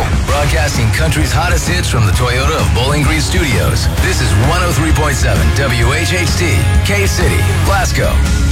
Broadcasting country's hottest hits from the Toyota of Bowling Green Studios. This is 103.7 WHHT, K-City, Glasgow.